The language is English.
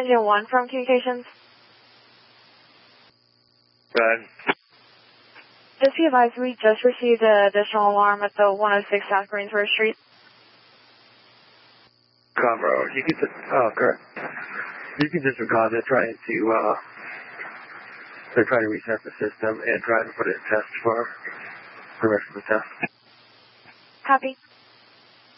Engine 1 from communications. Go ahead. Just be advised, we just received an additional alarm at the 106 South Greensboro Street. Conroe, you can just, correct. You can just recall they're trying to reset the system and try to put it in test for the rest of the test. Copy.